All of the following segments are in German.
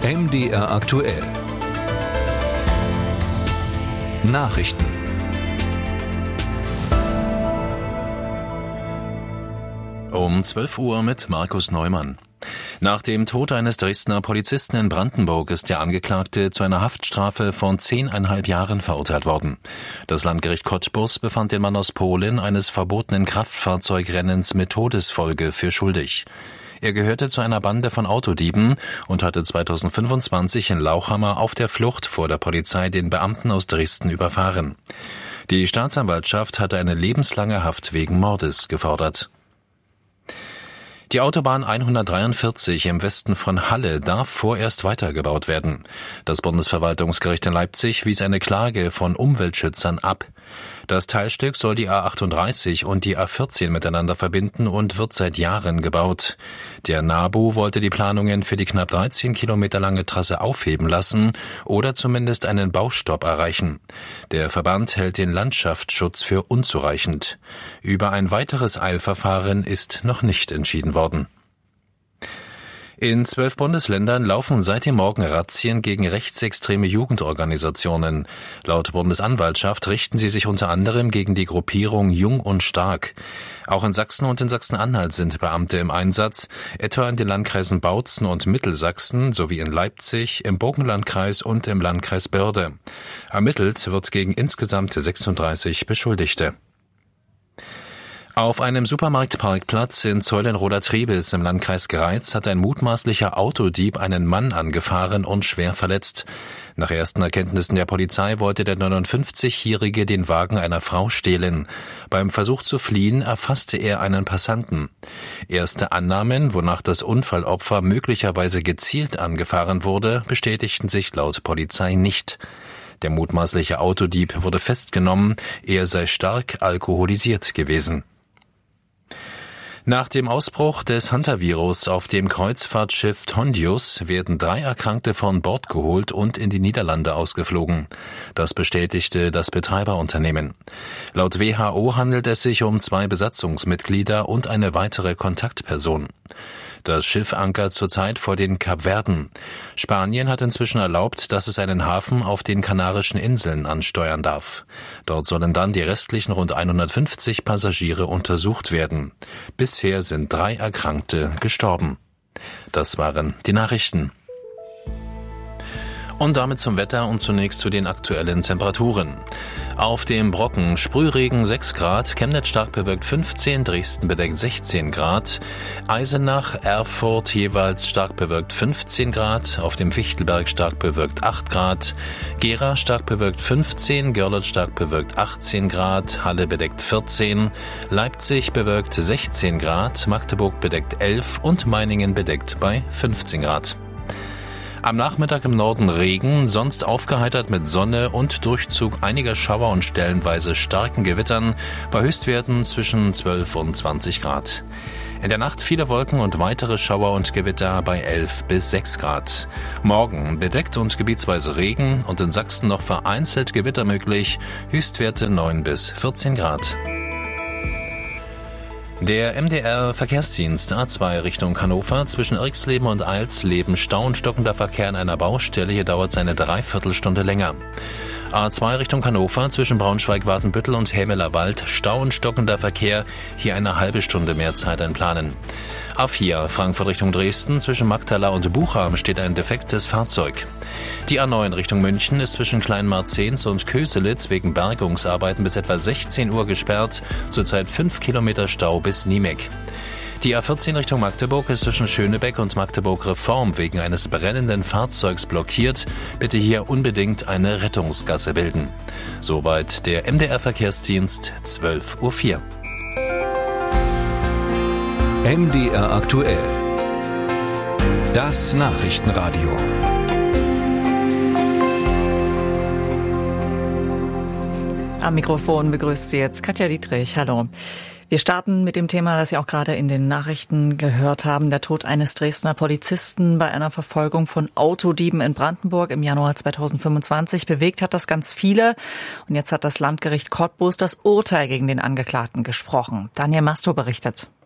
MDR aktuell. Nachrichten. Um 12 Uhr mit Markus Neumann. Nach dem Tod eines Dresdner Polizisten in Brandenburg ist der Angeklagte zu einer Haftstrafe von 10,5 Jahren verurteilt worden. Das Landgericht Cottbus befand den Mann aus Polen eines verbotenen Kraftfahrzeugrennens mit Todesfolge für schuldig. Er gehörte zu einer Bande von Autodieben und hatte 2025 in Lauchhammer auf der Flucht vor der Polizei den Beamten aus Dresden überfahren. Die Staatsanwaltschaft hatte eine lebenslange Haft wegen Mordes gefordert. Die Autobahn 143 im Westen von Halle darf vorerst weitergebaut werden. Das Bundesverwaltungsgericht in Leipzig wies eine Klage von Umweltschützern ab. Das Teilstück soll die A38 und die A14 miteinander verbinden und wird seit Jahren gebaut. Der NABU wollte die Planungen für die knapp 13 Kilometer lange Trasse aufheben lassen oder zumindest einen Baustopp erreichen. Der Verband hält den Landschaftsschutz für unzureichend. Über ein weiteres Eilverfahren ist noch nicht entschieden worden. In 12 Bundesländern laufen seit dem Morgen Razzien gegen rechtsextreme Jugendorganisationen. Laut Bundesanwaltschaft richten sie sich unter anderem gegen die Gruppierung Jung und Stark. Auch in Sachsen und in Sachsen-Anhalt sind Beamte im Einsatz, etwa in den Landkreisen Bautzen und Mittelsachsen sowie in Leipzig, im Burgenlandkreis und im Landkreis Börde. Ermittelt wird gegen insgesamt 36 Beschuldigte. Auf einem Supermarktparkplatz in Zeulenroda-Triebes im Landkreis Greiz hat ein mutmaßlicher Autodieb einen Mann angefahren und schwer verletzt. Nach ersten Erkenntnissen der Polizei wollte der 59-Jährige den Wagen einer Frau stehlen. Beim Versuch zu fliehen erfasste er einen Passanten. Erste Annahmen, wonach das Unfallopfer möglicherweise gezielt angefahren wurde, bestätigten sich laut Polizei nicht. Der mutmaßliche Autodieb wurde festgenommen, er sei stark alkoholisiert gewesen. Nach dem Ausbruch des Hantavirus auf dem Kreuzfahrtschiff Tondius werden 3 Erkrankte von Bord geholt und in die Niederlande ausgeflogen. Das bestätigte das Betreiberunternehmen. Laut WHO handelt es sich um 2 Besatzungsmitglieder und eine weitere Kontaktperson. Das Schiff ankert zurzeit vor den Kapverden. Spanien hat inzwischen erlaubt, dass es einen Hafen auf den Kanarischen Inseln ansteuern darf. Dort sollen dann die restlichen rund 150 Passagiere untersucht werden. Bisher sind 3 Erkrankte gestorben. Das waren die Nachrichten. Und damit zum Wetter und zunächst zu den aktuellen Temperaturen. Auf dem Brocken Sprühregen 6 Grad, Chemnitz stark bewölkt 15, Dresden bedeckt 16 Grad, Eisenach, Erfurt jeweils stark bewölkt 15 Grad, auf dem Fichtelberg stark bewölkt 8 Grad, Gera stark bewölkt 15, Görlitz stark bewölkt 18 Grad, Halle bedeckt 14, Leipzig bewölkt 16 Grad, Magdeburg bedeckt 11 und Meiningen bedeckt bei 15 Grad. Am Nachmittag im Norden Regen, sonst aufgeheitert mit Sonne und Durchzug einiger Schauer und stellenweise starken Gewittern, bei Höchstwerten zwischen 12 und 20 Grad. In der Nacht viele Wolken und weitere Schauer und Gewitter bei 11 bis 6 Grad. Morgen bedeckt und gebietsweise Regen und in Sachsen noch vereinzelt Gewitter möglich, Höchstwerte 9 bis 14 Grad. Der MDR-Verkehrsdienst A2 Richtung Hannover zwischen Irxleben und Eilsleben Stau und stockender Verkehr an einer Baustelle. Hier dauert es eine Dreiviertelstunde länger. A2 Richtung Hannover zwischen Braunschweig-Watenbüttel und Hämelerwald Stau und stockender Verkehr. Hier eine halbe Stunde mehr Zeit einplanen. A4 Frankfurt Richtung Dresden zwischen Magdala und Bucham steht ein defektes Fahrzeug. Die A9 Richtung München ist zwischen Kleinmarzens und Köselitz wegen Bergungsarbeiten bis etwa 16 Uhr gesperrt, zurzeit 5 Kilometer Stau bis Niemek. Die A14 Richtung Magdeburg ist zwischen Schönebeck und Magdeburg Reform wegen eines brennenden Fahrzeugs blockiert. Bitte hier unbedingt eine Rettungsgasse bilden. Soweit der MDR-Verkehrsdienst 12:04 Uhr. MDR aktuell. Das Nachrichtenradio. Am Mikrofon begrüßt Sie jetzt Katja Dietrich. Hallo. Wir starten mit dem Thema, das Sie auch gerade in den Nachrichten gehört haben. Der Tod eines Dresdner Polizisten bei einer Verfolgung von Autodieben in Brandenburg im Januar 2025. Bewegt hat das ganz viele. Und jetzt hat das Landgericht Cottbus das Urteil gegen den Angeklagten gesprochen. Daniel Masto berichtet.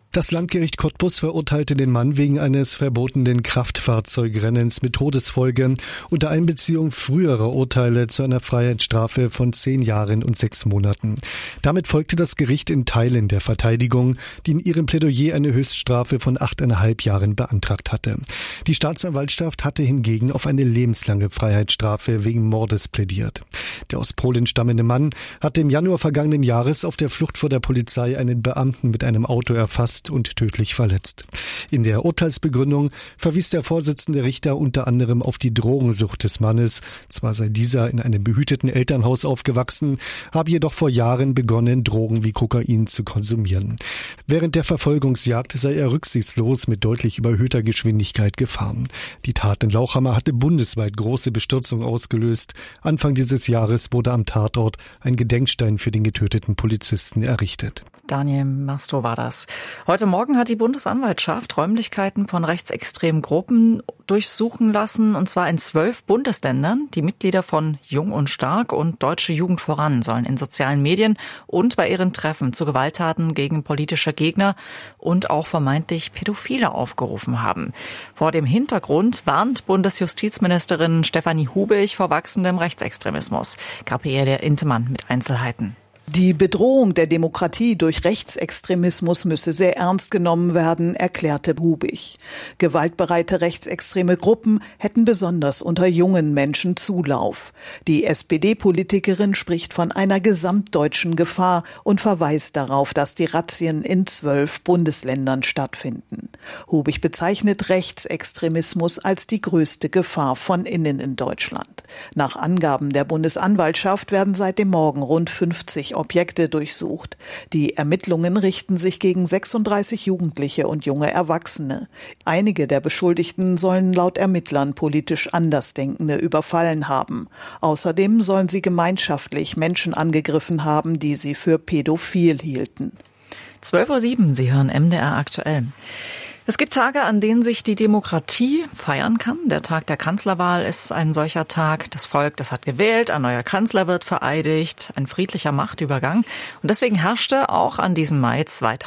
Das Landgericht Cottbus verurteilte den Mann wegen eines verbotenen Kraftfahrzeugrennens mit Todesfolge unter Einbeziehung früherer Urteile zu einer Freiheitsstrafe von 10 Jahren und 6 Monaten. Damit folgte das Gericht in Teilen der Verteidigung, die in ihrem Plädoyer eine Höchststrafe von 8,5 Jahren beantragt hatte. Die Staatsanwaltschaft hatte hingegen auf eine lebenslange Freiheitsstrafe wegen Mordes plädiert. Der aus Polen stammende Mann hatte im Januar vergangenen Jahres auf der Flucht vor der Polizei einen Beamten mit einem Auto erfasst und tödlich verletzt. In der Urteilsbegründung verwies der Vorsitzende Richter unter anderem auf die Drogensucht des Mannes. Zwar sei dieser in einem behüteten Elternhaus aufgewachsen, habe jedoch vor Jahren begonnen, Drogen wie Kokain zu konsumieren. Während der Verfolgungsjagd sei er rücksichtslos mit deutlich überhöhter Geschwindigkeit gefahren. Die Tat in Lauchhammer hatte bundesweit große Bestürzung ausgelöst. Anfang dieses Jahres wurde am Tatort ein Gedenkstein für den getöteten Polizisten errichtet. Daniel Mastrow war das. Heute Morgen hat die Bundesanwaltschaft Räumlichkeiten von rechtsextremen Gruppen durchsuchen lassen, und zwar in 12 Bundesländern. Die Mitglieder von Jung und Stark und Deutsche Jugend voran sollen in sozialen Medien und bei ihren Treffen zu Gewalttaten gegen politische Gegner und auch vermeintlich Pädophile aufgerufen haben. Vor dem Hintergrund warnt Bundesjustizministerin Stefanie Hubich vor wachsendem Rechtsextremismus. Gabriele Intemann mit Einzelheiten. Die Bedrohung der Demokratie durch Rechtsextremismus müsse sehr ernst genommen werden, erklärte Hubich. Gewaltbereite rechtsextreme Gruppen hätten besonders unter jungen Menschen Zulauf. Die SPD-Politikerin spricht von einer gesamtdeutschen Gefahr und verweist darauf, dass die Razzien in 12 Bundesländern stattfinden. Hubich bezeichnet Rechtsextremismus als die größte Gefahr von innen in Deutschland. Nach Angaben der Bundesanwaltschaft werden seit dem Morgen rund 50 Objekte durchsucht. Die Ermittlungen richten sich gegen 36 Jugendliche und junge Erwachsene. Einige der Beschuldigten sollen laut Ermittlern politisch Andersdenkende überfallen haben. Außerdem sollen sie gemeinschaftlich Menschen angegriffen haben, die sie für pädophil hielten. 12:07 Uhr, Sie hören MDR aktuell. Es gibt Tage, an denen sich die Demokratie feiern kann. Der Tag der Kanzlerwahl ist ein solcher Tag. Das Volk, das hat gewählt, ein neuer Kanzler wird vereidigt, ein friedlicher Machtübergang. Und deswegen herrschte auch an diesem Mai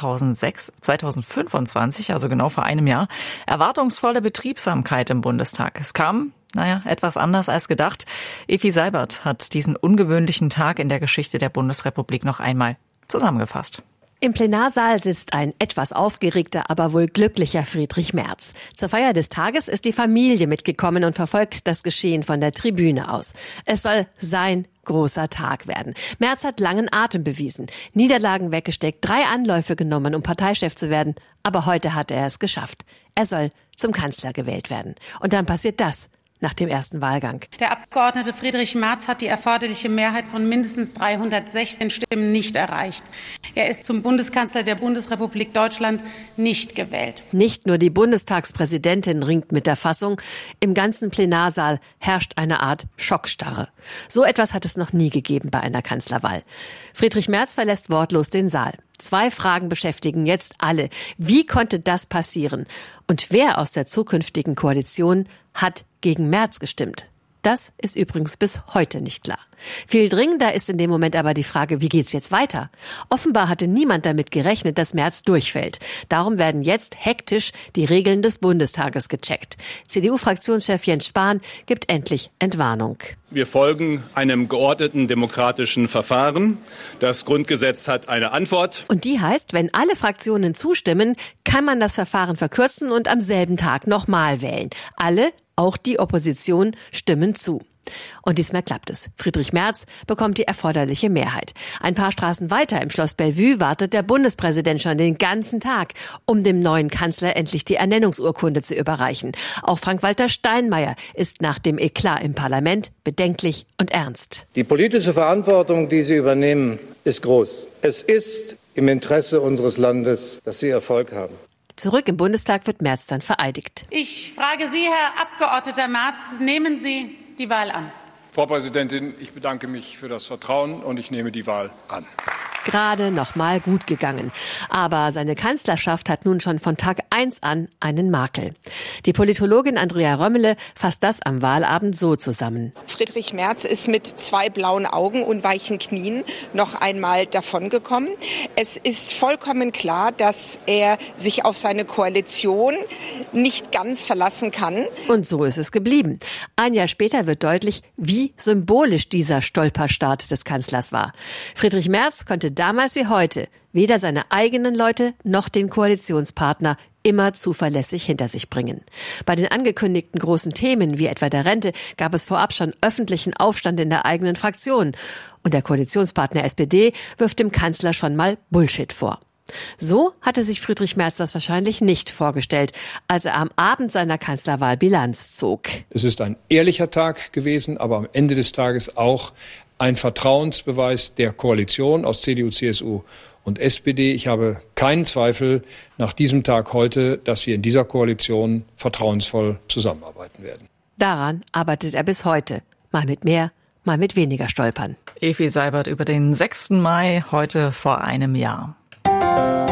2025, also genau vor einem Jahr, erwartungsvolle Betriebsamkeit im Bundestag. Es kam etwas anders als gedacht. Evi Seibert hat diesen ungewöhnlichen Tag in der Geschichte der Bundesrepublik noch einmal zusammengefasst. Im Plenarsaal sitzt ein etwas aufgeregter, aber wohl glücklicher Friedrich Merz. Zur Feier des Tages ist die Familie mitgekommen und verfolgt das Geschehen von der Tribüne aus. Es soll sein großer Tag werden. Merz hat langen Atem bewiesen, Niederlagen weggesteckt, 3 Anläufe genommen, um Parteichef zu werden. Aber heute hat er es geschafft. Er soll zum Kanzler gewählt werden. Und dann passiert das. Nach dem ersten Wahlgang. Der Abgeordnete Friedrich Merz hat die erforderliche Mehrheit von mindestens 316 Stimmen nicht erreicht. Er ist zum Bundeskanzler der Bundesrepublik Deutschland nicht gewählt. Nicht nur die Bundestagspräsidentin ringt mit der Fassung. Im ganzen Plenarsaal herrscht eine Art Schockstarre. So etwas hat es noch nie gegeben bei einer Kanzlerwahl. Friedrich Merz verlässt wortlos den Saal. 2 Fragen beschäftigen jetzt alle. Wie konnte das passieren? Und wer aus der zukünftigen Koalition hat gegen Merz gestimmt? Das ist übrigens bis heute nicht klar. Viel dringender ist in dem Moment aber die Frage, wie geht's jetzt weiter? Offenbar hatte niemand damit gerechnet, dass Merz durchfällt. Darum werden jetzt hektisch die Regeln des Bundestages gecheckt. CDU-Fraktionschef Jens Spahn gibt endlich Entwarnung. Wir folgen einem geordneten demokratischen Verfahren. Das Grundgesetz hat eine Antwort. Und die heißt, wenn alle Fraktionen zustimmen, kann man das Verfahren verkürzen und am selben Tag nochmal wählen. Alle, auch die Opposition, stimmen zu. Und diesmal klappt es. Friedrich Merz bekommt die erforderliche Mehrheit. Ein paar Straßen weiter im Schloss Bellevue wartet der Bundespräsident schon den ganzen Tag, um dem neuen Kanzler endlich die Ernennungsurkunde zu überreichen. Auch Frank-Walter Steinmeier ist nach dem Eklat im Parlament bedenklich und ernst. Die politische Verantwortung, die Sie übernehmen, ist groß. Es ist im Interesse unseres Landes, dass Sie Erfolg haben. Zurück im Bundestag wird Merz dann vereidigt. Ich frage Sie, Herr Abgeordneter Merz, nehmen Sie die Wahl an? Frau Präsidentin, ich bedanke mich für das Vertrauen und ich nehme die Wahl an. gerade noch mal gut gegangen. Aber seine Kanzlerschaft hat nun schon von Tag 1 an einen Makel. Die Politologin Andrea Römmele fasst das am Wahlabend so zusammen. Friedrich Merz ist mit 2 blauen Augen und weichen Knien noch einmal davongekommen. Es ist vollkommen klar, dass er sich auf seine Koalition nicht ganz verlassen kann. Und so ist es geblieben. Ein Jahr später wird deutlich, wie symbolisch dieser Stolperstart des Kanzlers war. Friedrich Merz konnte damals wie heute weder seine eigenen Leute noch den Koalitionspartner immer zuverlässig hinter sich bringen. Bei den angekündigten großen Themen wie etwa der Rente gab es vorab schon öffentlichen Aufstand in der eigenen Fraktion. Und der Koalitionspartner SPD wirft dem Kanzler schon mal Bullshit vor. So hatte sich Friedrich Merz das wahrscheinlich nicht vorgestellt, als er am Abend seiner Kanzlerwahl Bilanz zog. Es ist ein ehrlicher Tag gewesen, aber am Ende des Tages auch ein Vertrauensbeweis der Koalition aus CDU, CSU und SPD. Ich habe keinen Zweifel nach diesem Tag heute, dass wir in dieser Koalition vertrauensvoll zusammenarbeiten werden. Daran arbeitet er bis heute. Mal mit mehr, mal mit weniger Stolpern. Evi Seibert über den 6. Mai, heute vor einem Jahr.